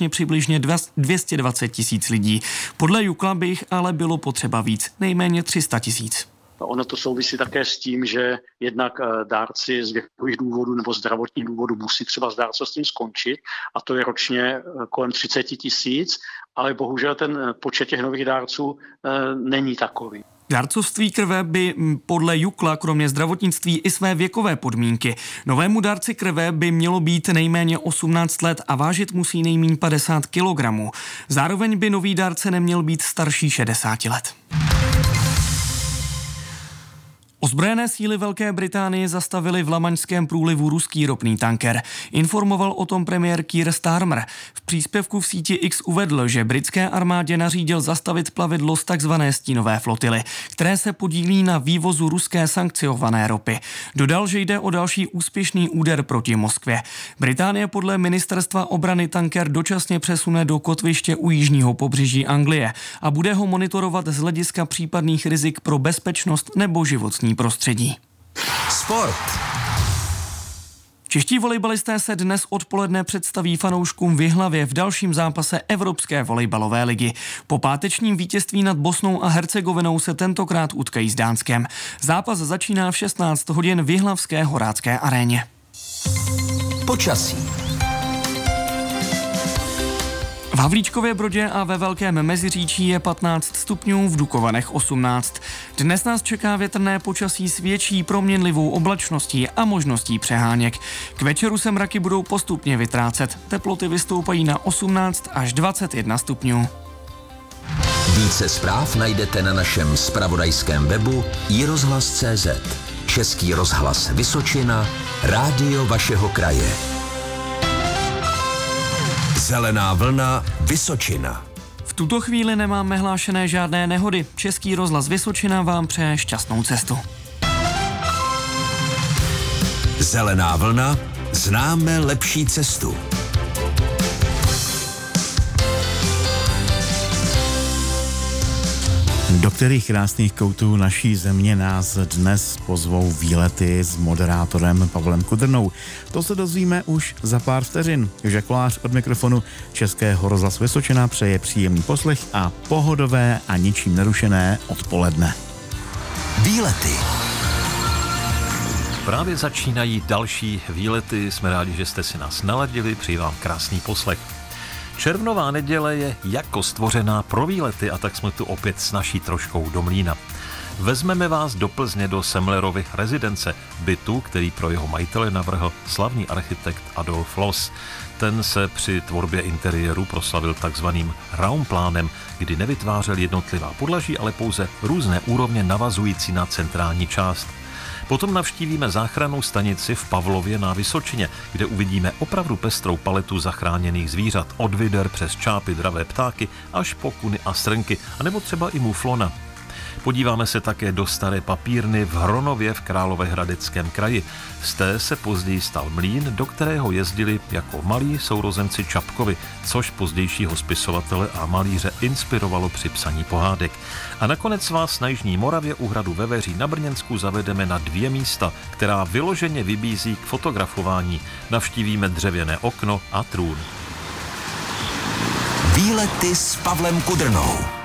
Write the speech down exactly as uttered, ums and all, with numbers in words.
ročně přibližně dvě stě dvacet tisíc lidí. Podle Jukla by jich ale bylo potřeba víc, nejméně tři sta tisíc. Ono to souvisí také s tím, že jednak dárci z věkových důvodů nebo zdravotních důvodů musí třeba s dárcovstvím skončit a to je ročně kolem třicet tisíc, ale bohužel ten počet těch nových dárců e, není takový. Dárcovství krve by podle Jukla kromě zdravotnictví i své věkové podmínky. Novému dárci krve by mělo být nejméně osmnáct let a vážit musí nejméně padesát kilogramů. Zároveň by nový dárce neměl být starší šedesáti let. Ozbrojené síly Velké Británie zastavily v Lamaňském průlivu ruský ropný tanker. Informoval o tom premiér Keir Starmer. V příspěvku v síti X uvedl, že britské armádě nařídil zastavit plavidlo z takzvané stínové flotily, které se podílí na vývozu ruské sankciované ropy. Dodal, že jde o další úspěšný úder proti Moskvě. Británie podle ministerstva obrany tanker dočasně přesune do kotviště u jižního pobřeží Anglie a bude ho monitorovat z hlediska případných rizik pro bezpečnost nebo životní prostředí. Sport. Čeští volejbalisté se dnes odpoledne představí fanouškům v Jihlavě v dalším zápase Evropské volejbalové ligy. Po pátečním vítězství nad Bosnou a Hercegovinou se tentokrát utkají s Dánskem. Zápas začíná v šestnáct hodin v jihlavské Horácké aréně. Počasí. V Havlíčkově Brodě a ve Velkém Meziříčí je patnáct stupňů, v Dukovanech osmnáct. Dnes nás čeká větrné počasí s větší proměnlivou oblačností a možností přeháněk. K večeru se mraky budou postupně vytrácet. Teploty vystoupají na osmnáct až dvacet jedna stupňů. Více zpráv najdete na našem zpravodajském webu i rozhlas tečka cé zet. Český rozhlas Vysočina, rádio vašeho kraje. Zelená vlna Vysočina. V tuto chvíli nemáme hlášené žádné nehody. Český rozhlas Vysočina vám přeje šťastnou cestu. Zelená vlna, známe lepší cestu. Do kterých krásných koutů naší země nás dnes pozvou výlety s moderátorem Pavlem Kudrnou. To se dozvíme už za pár vteřin. Joža Kolář od mikrofonu Českého rozhlasu Vysočina přeje příjemný poslech a pohodové a ničím nerušené odpoledne. Výlety. Právě začínají další výlety. Jsme rádi, že jste si nás naladili. Přeji vám krásný poslech. Červnová neděle je jako stvořená pro výlety a tak jsme tu opět s naší troškou do mlýna. Vezmeme vás do Plzně do Semlerovy rezidence, bytu, který pro jeho majitele navrhl slavný architekt Adolf Loos. Ten se při tvorbě interiéru proslavil takzvaným raumplánem, kdy nevytvářel jednotlivá podlaží, ale pouze různé úrovně navazující na centrální část. Potom navštívíme záchrannou stanici v Pavlově na Vysočině, kde uvidíme opravdu pestrou paletu zachráněných zvířat, od vyder přes čápy, dravé ptáky až po kuny a srnky, anebo třeba i muflona. Podíváme se také do staré papírny v Hronově v Královéhradeckém kraji. Z té se později stal mlýn, do kterého jezdili jako malí sourozenci Čapkovi, což pozdějšího spisovatele a malíře inspirovalo při psaní pohádek. A nakonec vás na Jižní Moravě u hradu Veveří na Brněnsku zavedeme na dvě místa, která vyloženě vybízí k fotografování. Navštívíme dřevěné okno a trůn. Výlety s Pavlem Kudrnou.